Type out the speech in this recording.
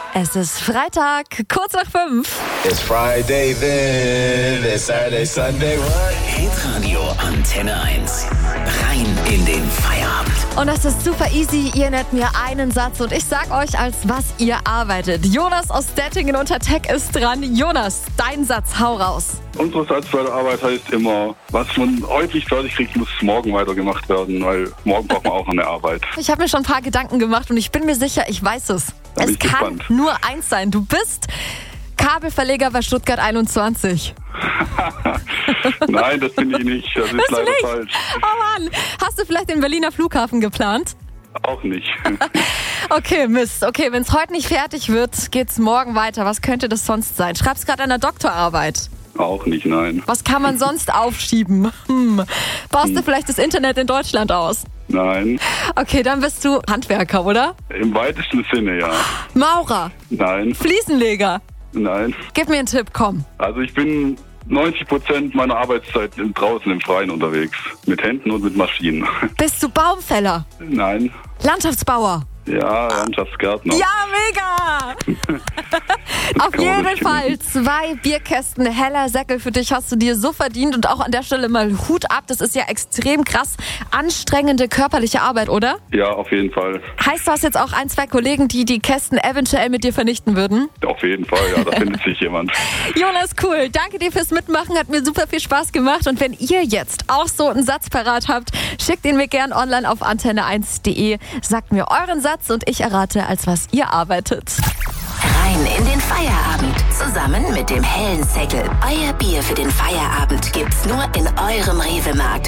Es ist Freitag, kurz nach 5. It's Friday then, it's Saturday, Sunday, what? Hitradio Antenne 1. Rein in den Feierabend. Und das ist super easy. Ihr nennt mir einen Satz und ich sag euch, als was ihr arbeitet. Jonas aus Dettingen unter Tech ist dran. Jonas, dein Satz, hau raus. Unsere Satz bei der Arbeit heißt immer, was man heute nicht fertig kriegt, muss morgen weitergemacht werden, weil morgen braucht man auch noch eine Arbeit. Ich habe mir schon ein paar Gedanken gemacht und ich bin mir sicher, ich weiß es. Da bin Es ich kann gespannt. nur eins sein. Du bist Kabelverleger bei Stuttgart 21. Nein, das bin ich nicht. Das ist Bist du leider nicht? falsch. Oh Mann, hast du vielleicht den Berliner Flughafen geplant? Auch nicht. Okay, Mist. Okay, wenn es heute nicht fertig wird, geht's morgen weiter. Was könnte das sonst sein? Schreibst gerade an der Doktorarbeit. Auch nicht, nein. Was kann man sonst aufschieben? Baust du vielleicht das Internet in Deutschland aus? Nein. Okay, dann bist du Handwerker, oder? Im weitesten Sinne, ja. Maurer, Nein, Fliesenleger. nein. Gib mir einen Tipp, komm. Also ich bin 90% meiner Arbeitszeit draußen im Freien unterwegs. Mit Händen und mit Maschinen. Bist du Baumfäller? Nein. Landschaftsbauer? Ja, Landschaftsgärtner. Ja, mega! Auf kann man jeden nicht Fall finden. 2 Bierkästen heller Säckel für dich hast du dir so verdient und auch an der Stelle mal Hut ab. Das ist ja extrem krass anstrengende körperliche Arbeit, oder? Ja, auf jeden Fall. Heißt, du hast jetzt auch 1, 2 Kollegen, die die Kästen eventuell mit dir vernichten würden? Auf jeden Fall, ja, da findet sich jemand. Jonas, cool. Danke dir fürs Mitmachen. Hat mir super viel Spaß gemacht. Und wenn ihr jetzt auch so einen Satz parat habt, schickt ihn mir gern online auf antenne1.de. Sagt mir euren Satz und ich errate, als was ihr arbeitet. Rein in den Feierabend. Zusammen mit dem hellen Säckel. Euer Bier für den Feierabend gibt's nur in eurem Rewe-Markt.